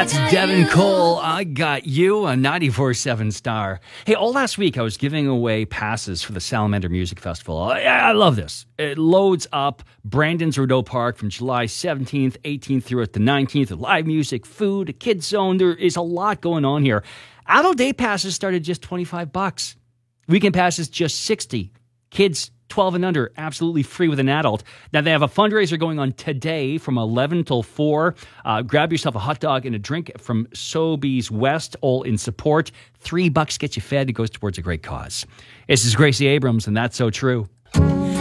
That's Devin Cole. I got you, a 94.7 Star. Hey, all last week I was giving away passes for the Salamander Music Festival. I love this. It loads up Brandon's Rideau Park from July 17th, 18th through the 19th. With live music, food, a kids zone. There is a lot going on here. Adult day passes start at just $25. Weekend passes just $60. Kids 12 and under, absolutely free with an adult. Now, they have a fundraiser going on today from 11 till 4. Grab yourself a hot dog and a drink from Sobeys West, all in support. $3 gets you fed. It goes towards a great cause. This is Gracie Abrams, and That's So True.